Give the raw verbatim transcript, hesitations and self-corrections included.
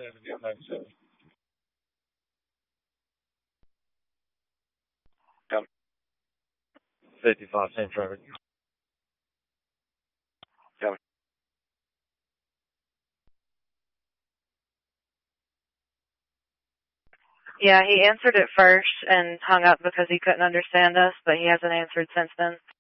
fifty-five Central Avenue. Yeah, he answered it first and hung up because he couldn't understand us, but he hasn't answered since then.